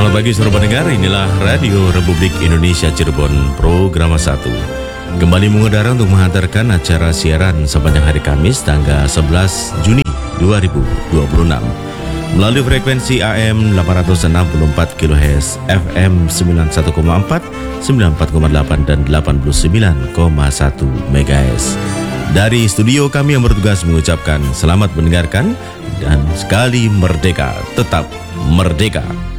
Selamat pagi saudara pendengar, inilah Radio Republik Indonesia Cirebon, Program 1. Kembali mengudara untuk menghantarkan acara siaran sepanjang hari Kamis tanggal 11 Juni 2026 melalui frekuensi AM 864 kHz, FM 91,4, 94,8 dan 89,1 MHz. Dari studio kami yang bertugas mengucapkan selamat mendengarkan dan sekali merdeka, tetap merdeka.